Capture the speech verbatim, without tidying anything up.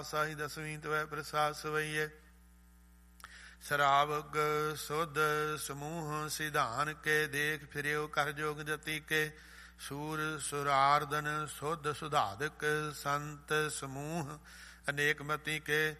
ਸਾਹੀ ਦਸਵੀਂ ਤਵੈ ਪ੍ਰਸਾਦ ਸਵਈਏ। ਸਰਾਵਗ ਸੁਧ ਸਮੂਹ ਸਿਧਾਨ ਕੇ, ਦੇਖ ਫਿਰਿਓ ਕਰ ਜੋਗ ਜਤੀ ਕੇ। ਸੂਰ ਸੁਰਾਰਦਨ ਸੁਧ ਸੁਧਾਦਕ, ਸੰਤ ਸਮੂਹ ਅਨੇਕ ਮਤੀ ਕੇ।